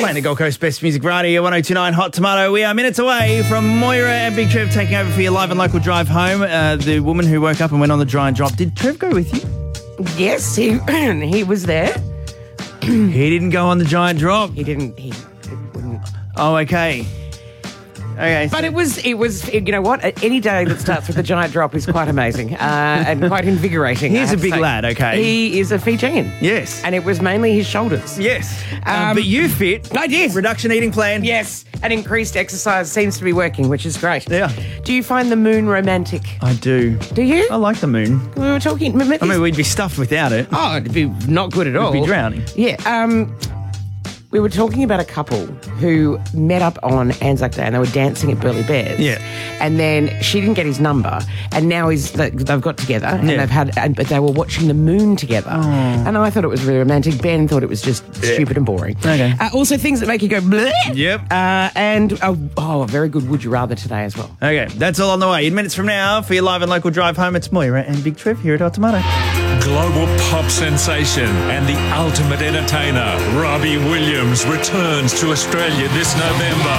Playing the Gold Coast Best Music Variety at 102.9 Hot Tomato. We are minutes away from Moira and Big Trev taking over for your live and local drive home. The woman who woke up and went on the dry and drop. Did Trev go with you? Yes, he was there. He didn't go on the giant drop. He didn't. He wouldn't. Oh, okay. Okay. But it was. You know what? Any day that starts with a giant drop is quite amazing and quite invigorating. He's a big lad, okay. He is a Fijian. Yes. And it was mainly his shoulders. Yes. But you fit. I did. Reduction eating plan. Yes. And increased exercise seems to be working, which is great. Yeah. Do you find the moon romantic? I do. Do you? I like the moon. We were talking. I mean, we'd be stuffed without it. Oh, it'd be not good at all. We'd be drowning. Yeah. We were talking about a couple who met up on Anzac Day and they were dancing at Burleigh Bears. Yeah. And then she didn't get his number, and now they've got together and Yeah. but they were watching the moon together. Oh. And I thought it was really romantic. Ben thought it was just stupid and boring. Okay. Also, things that make you go bleh. Yep. And a very good Would You Rather today as well. Okay, that's all on the way. In minutes from now, for your live and local drive home, it's Moira and Big Trev here at Hot Tomato. Global pop sensation and the ultimate entertainer, Robbie Williams, returns to Australia this November.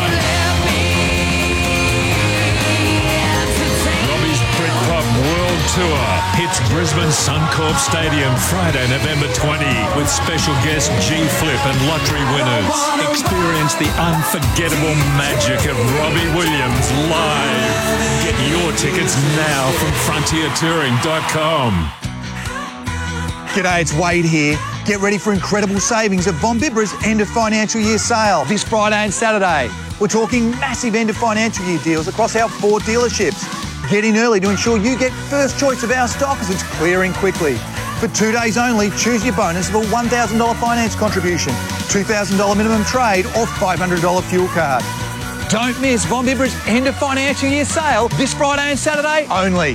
Robbie's Britpop World Tour hits Brisbane Suncorp Stadium Friday, November 20, with special guest G-Flip and lottery winners. Experience the unforgettable magic of Robbie Williams live. Get your tickets now from frontiertouring.com. G'day, it's Wade here. Get ready for incredible savings at Von Bibra's end of financial year sale this Friday and Saturday. We're talking massive end of financial year deals across our 4 dealerships. Get in early to ensure you get first choice of our stock as it's clearing quickly. For 2 days only, choose your bonus of a $1,000 finance contribution, $2,000 minimum trade or $500 fuel card. Don't miss Von Bibra's end of financial year sale this Friday and Saturday only.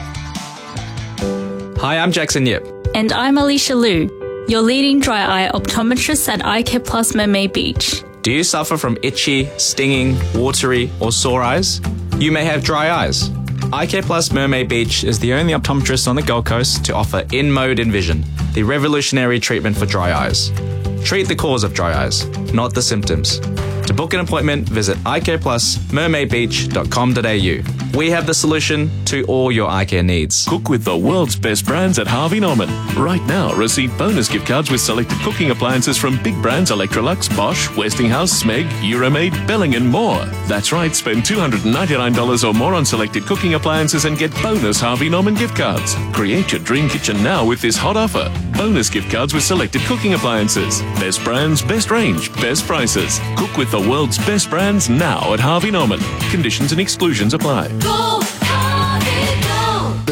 Hi, I'm Jackson Yip. And I'm Alicia Liu, your leading dry eye optometrist at Eye Care Plus Mermaid Beach. Do you suffer from itchy, stinging, watery, or sore eyes? You may have dry eyes. Eye Care Plus Mermaid Beach is the only optometrist on the Gold Coast to offer InMode Envision, the revolutionary treatment for dry eyes. Treat the cause of dry eyes, not the symptoms. To book an appointment, visit eyecareplusmermaidbeach.com.au. We have the solution to all your eye care needs. Cook with the world's best brands at Harvey Norman. Right now, receive bonus gift cards with selected cooking appliances from big brands Electrolux, Bosch, Westinghouse, Smeg, Euromaid, Belling and more. That's right, spend $299 or more on selected cooking appliances and get bonus Harvey Norman gift cards. Create your dream kitchen now with this hot offer. Bonus gift cards with selected cooking appliances. Best brands, best range, best prices. Cook with the world's best brands now at Harvey Norman. Conditions and exclusions apply. Go, Harvey, go! The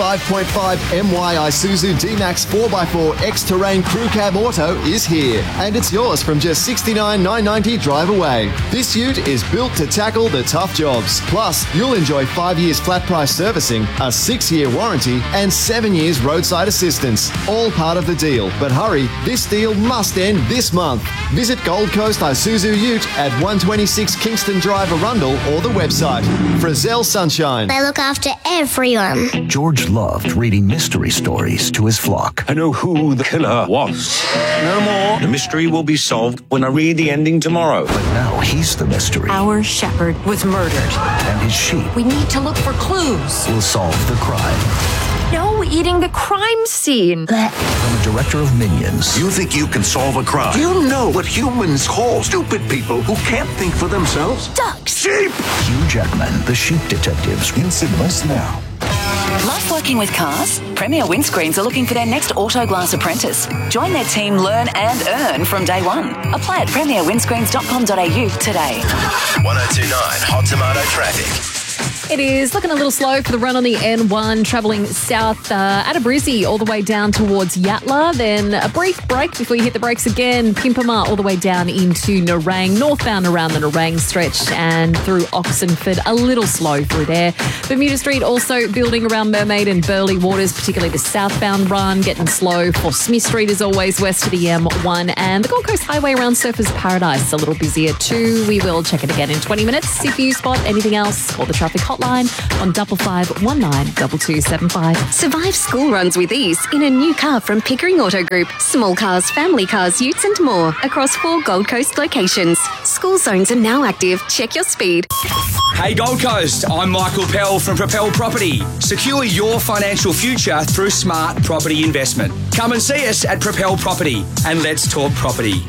25.5 MY Isuzu D-Max 4x4 X-Terrain Crew Cab Auto is here, and it's yours from just $69,990 drive away. This ute is built to tackle the tough jobs. Plus, you'll enjoy 5 years flat price servicing, a 6-year warranty, and 7 years roadside assistance. All part of the deal. But hurry, this deal must end this month. Visit Gold Coast Isuzu Ute at 126 Kingston Drive, Arundel, or the website. Frizzell Sunshine. They look after everyone. George loved reading mystery stories to his flock. I know who the killer was. No more. The mystery will be solved when I read the ending tomorrow. But now he's the mystery. Our shepherd was murdered. And his sheep We need to look for clues. will solve the crime. No eating the crime scene. From the director of Minions. You think you can solve a crime? Do you know what humans call stupid people who can't think for themselves? Ducks. Sheep! Hugh Jackman, the Sheep Detectives. In cinemas now. Love working with cars? Premier Windscreens are looking for their next Autoglass apprentice. Join their team, learn and earn from day one. Apply at premierwindscreens.com.au today. 102.9 Hot Tomato Traffic. It is looking a little slow for the run on the N1, travelling south out of Brizzy all the way down towards Yatala. Then a brief break before you hit the brakes again. Pimpama all the way down into Nerang, northbound around the Nerang stretch and through Oxenford. A little slow through there. Bermuda Street also building around Mermaid and Burleigh Waters, particularly the southbound run, getting slow. For Smith Street as always, west to the M1. And the Gold Coast Highway around Surfers Paradise, a little busier too. We will check it again in 20 minutes. If you spot anything else, call the traffic hotline hotline on 5519 2275. Survive school runs with ease in a new car from Pickering Auto Group. Small cars, family cars, utes and more across 4 Gold Coast locations. School zones are now active. Check your speed. Hey Gold Coast, I'm Michael Pell from Propel Property. Secure your financial future through smart property investment. Come and see us at Propel Property and let's talk property.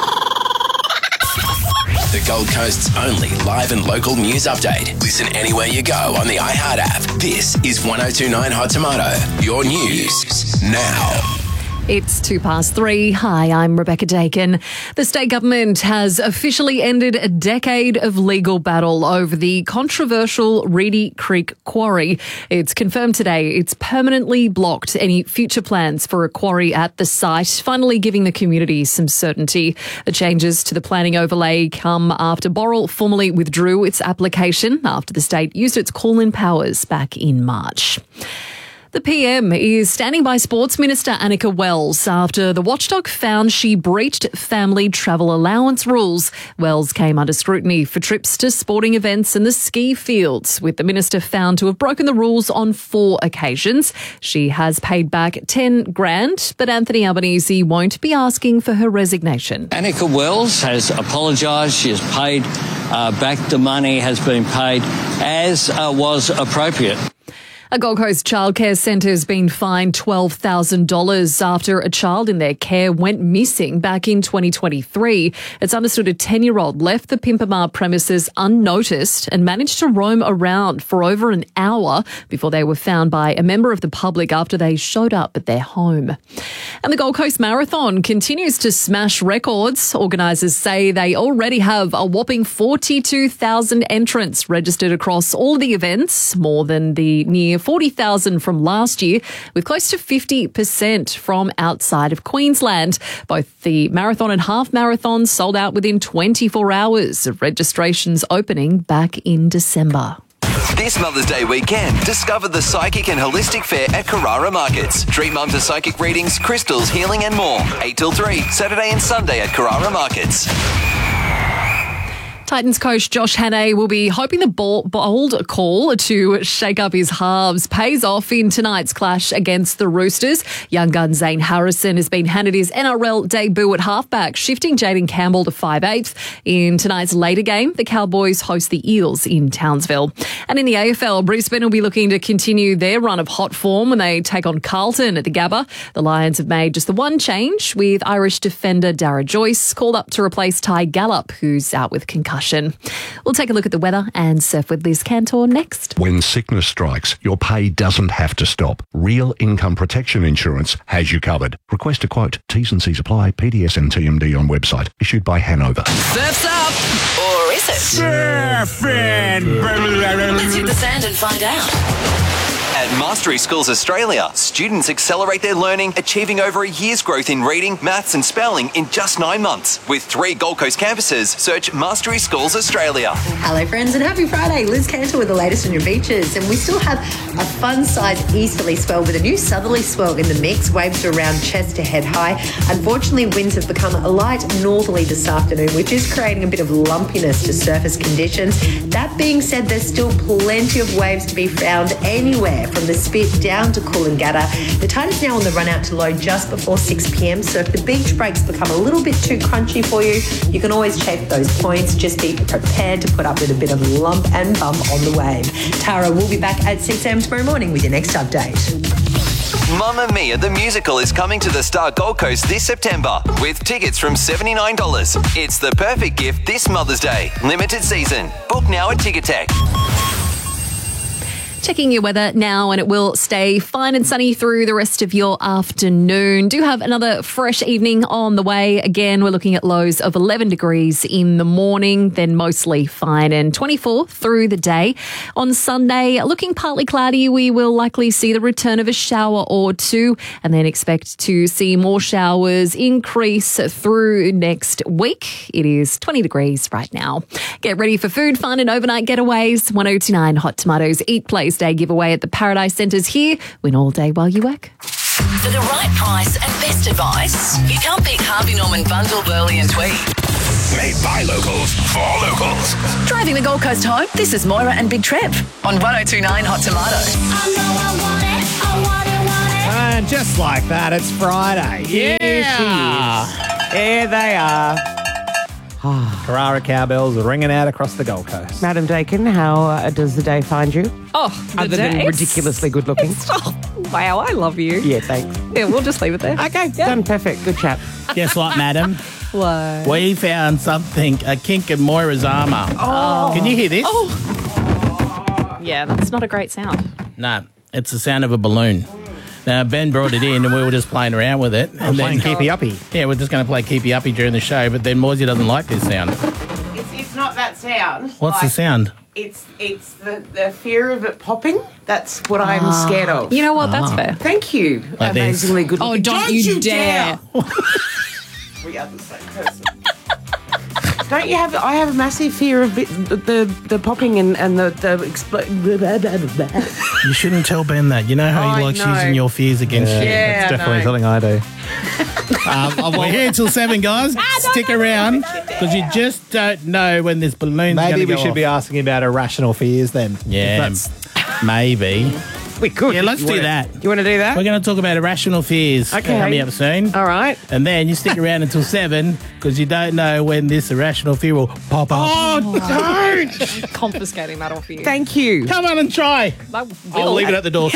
The Gold Coast's only live and local news update. Listen anywhere you go on the iHeart app. This is 1029 Hot Tomato. Your news now. It's 3:02. Hi, I'm Rebecca Dakin. The state government has officially ended a decade of legal battle over the controversial Reedy Creek quarry. It's confirmed today it's permanently blocked any future plans for a quarry at the site, finally giving the community some certainty. The changes to the planning overlay come after Boral formally withdrew its application after the state used its call-in powers back in March. The PM is standing by Sports Minister Annika Wells after the watchdog found she breached family travel allowance rules. Wells came under scrutiny for trips to sporting events and the ski fields, with the minister found to have broken the rules on 4 occasions. She has paid back $10,000, but Anthony Albanese won't be asking for her resignation. Annika Wells has apologised. She has paid back the money, has been paid as was appropriate. A Gold Coast childcare centre has been fined $12,000 after a child in their care went missing back in 2023. It's understood a 10-year-old left the Pimpamar premises unnoticed and managed to roam around for over an hour before they were found by a member of the public after they showed up at their home. And the Gold Coast Marathon continues to smash records. Organisers say they already have a whopping 42,000 entrants registered across all the events, more than the near 40,000 from last year, with close to 50% from outside of Queensland. Both the marathon and half marathons sold out within 24 hours of registrations opening back in December. This Mother's Day weekend, discover the Psychic and Holistic Fair at Carrara Markets. Treat mum to psychic readings, crystals, healing and more. 8 till 3, Saturday and Sunday at Carrara Markets. Titans coach Josh Hannay will be hoping the bold call to shake up his halves pays off in tonight's clash against the Roosters. Young gun Zane Harrison has been handed his NRL debut at halfback, shifting Jaden Campbell to 5/8. In tonight's later game, the Cowboys host the Eels in Townsville. And in the AFL, Brisbane will be looking to continue their run of hot form when they take on Carlton at the Gabba. The Lions have made just the one change, with Irish defender Dara Joyce called up to replace Ty Gallup, who's out with concussion. We'll take a look at the weather and surf with Liz Cantor next. When sickness strikes, your pay doesn't have to stop. Real Income Protection Insurance has you covered. Request a quote. T's and C's apply. PDS and TMD on website. Issued by Hanover. Surf's up! Or is it? Surfing! Let's hit the sand and find out. At Mastery Schools Australia, students accelerate their learning, achieving over a year's growth in reading, maths and spelling in just 9 months. With 3 Gold Coast campuses, search Mastery Schools Australia. Hello friends and happy Friday. Liz Cantor with the latest on your beaches, and we still have a fun side easterly swell with a new southerly swell in the mix. Waves are around chest to head high. Unfortunately, winds have become a light northerly this afternoon, which is creating a bit of lumpiness to surface conditions. That being said, there's still plenty of waves to be found anywhere from the Spit down to Coolangatta. The tide is now on the run out to low just before 6 p.m. So if the beach breaks become a little bit too crunchy for you, you can always shape those points. Just be prepared to put up with a bit of lump and bump on the wave. Tara will be back at 6 a.m. tomorrow morning with your next update. Mamma Mia the Musical is coming to the Star Gold Coast this September with tickets from $79. It's the perfect gift this Mother's Day. Limited season. Book now at Ticketek. Checking your weather now, and it will stay fine and sunny through the rest of your afternoon. Do have another fresh evening on the way. Again, we're looking at lows of 11 degrees in the morning, then mostly fine, and 24 through the day. On Sunday, looking partly cloudy, we will likely see the return of a shower or two, and then expect to see more showers increase through next week. It is 20 degrees right now. Get ready for food, fun and overnight getaways. 1029 Hot Tomatoes Eat Place Day giveaway at the Paradise Centres here. Win all day while you work. For the right price and best advice, you can't beat Harvey Norman Bundle, Burley and Tweed. Made by locals for locals. Driving the Gold Coast home, this is Moira and Big Trev on 1029 Hot Tomato. And just like that, it's Friday. Yeah. Here they are. Carrara cowbells are ringing out across the Gold Coast. Madam Dakin, how does the day find you? Oh, Other than ridiculously good looking. Wow, I love you. Yeah, thanks. Yeah, we'll just leave it there. Okay, done. Perfect. Good chat. Guess what, madam? What? We found something, a kink in Moira's armour. Oh. Can you hear this? Oh. Yeah, that's not a great sound. No, it's the sound of a balloon. Now, Ben brought it in and we were just playing around with it. And playing Keepy Uppy. Yeah, we're just going to play Keepy Uppy during the show, but then Moisey doesn't like this sound. It's not that sound. What's the sound? It's the fear of it popping. That's what I'm scared of. You know what? That's fair. Thank you. Like this. Amazingly good. Oh, looking. don't you dare. We are the same person. Don't you have? I have a massive fear of the popping and the exploding. You shouldn't tell Ben that. You know how he I likes know. using your fears against you. Yeah, That's definitely no. something I do. We're here until 7, guys. Stick around because you just don't know when this balloon's going to Maybe go we should off. be asking about irrational fears then. Yeah, That's- maybe. We could. Yeah, let's do that. You want to do that? We're going to talk about irrational fears Okay. coming up soon. All right. And then you stick around until 7 because you don't know when this irrational fear will pop up. Oh, don't! Confiscating that off you. Thank you. Come on and try. I'll leave it at the door.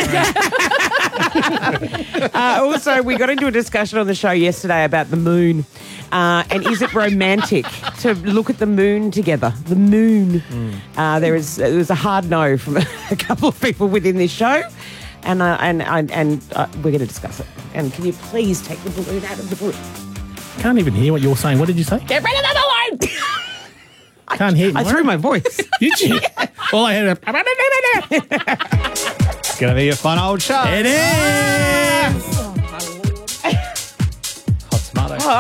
Also, we got into a discussion on the show yesterday about the moon. And is it romantic to look at the moon together? The moon. There was a hard no from a couple of people within this show. And we're going to discuss it. And can you please take the balloon out of the balloon? Can't even hear what you're saying. What did you say? Get rid of the balloon! Can't hear. I threw my voice. Did you? All I heard was... It's going to be a fun old show. It is!